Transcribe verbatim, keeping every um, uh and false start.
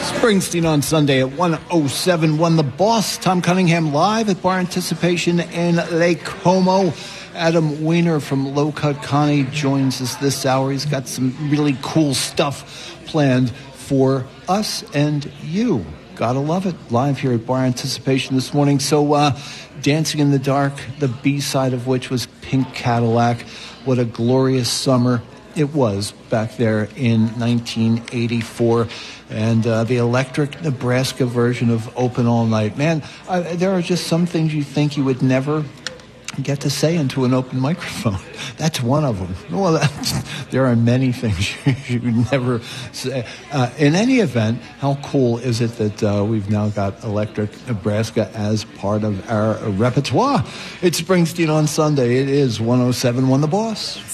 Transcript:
Springsteen on Sunday at one oh seven point one The Boss. Tom Cunningham live at Bar Anticipation in Lake Como. Adam Weiner from Low Cut Connie joins us this hour. He's got some really cool stuff planned for us and you. Gotta love it. Live here at Bar Anticipation this morning. So, uh, Dancing in the Dark, the B-side of which was Pink Cadillac. What a glorious summer it was back there in nineteen eighty-four. And uh, the Electric Nebraska version of Open All Night. Man, uh, there are just some things you think you would never get to say into an open microphone. That's one of them. Well, that's, there are many things you, you would never say. Uh, in any event, how cool is it that uh, we've now got Electric Nebraska as part of our repertoire? It's Springsteen on Sunday. It is one oh seven point one The Boss.